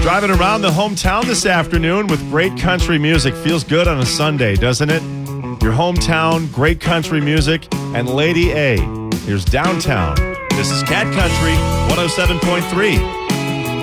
Driving around the hometown this afternoon with great country music. Feels good on a Sunday, doesn't it? Your hometown, great country music, and Lady A. Here's Downtown. This is Cat Country 107.3.